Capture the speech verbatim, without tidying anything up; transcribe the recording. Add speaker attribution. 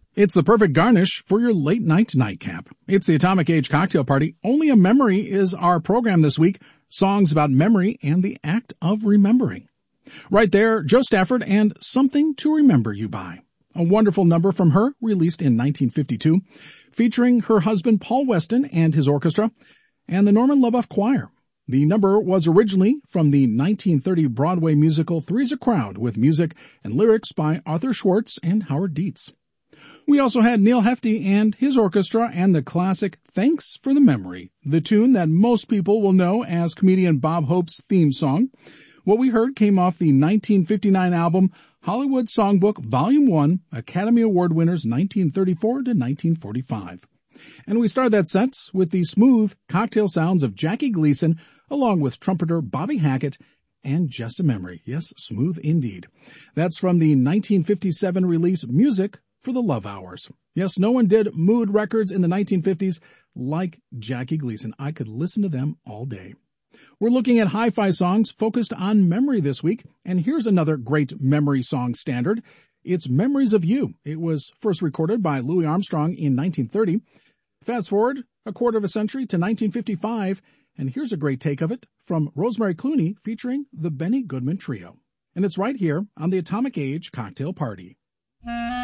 Speaker 1: It's the perfect garnish for your late night nightcap. It's the Atomic Age Cocktail Party. Only a Memory is our program this week. Songs about memory and the act of remembering. Right there, Jo Stafford and Something to Remember You By. A wonderful number from her, released in nineteen fifty-two, featuring her husband Paul Weston and his orchestra, and the Norman Leboeuf Choir. The number was originally from the nineteen thirty Broadway musical Three's a Crowd, with music and lyrics by Arthur Schwartz and Howard Dietz. We also had Neil Hefti and his orchestra and the classic Thanks for the Memory, the tune that most people will know as comedian Bob Hope's theme song. What we heard came off the nineteen fifty-nine album Hollywood Songbook Volume one, Academy Award winners nineteen thirty-four to nineteen forty-five. And we started that set with the smooth cocktail sounds of Jackie Gleason, along with trumpeter Bobby Hackett and Just a Memory. Yes, smooth indeed. That's from the nineteen fifty-seven release Music for the Love Hours. Yes, no one did mood records in the nineteen fifties like Jackie Gleason. I could listen to them all day. We're looking at hi-fi songs focused on memory this week, and here's another great memory song standard. It's Memories of You. It was first recorded by Louis Armstrong in nineteen thirty. Fast forward a quarter of a century to nineteen fifty-five, and here's a great take of it from Rosemary Clooney featuring the Benny Goodman Trio. And it's right here on the Atomic Age Cocktail Party.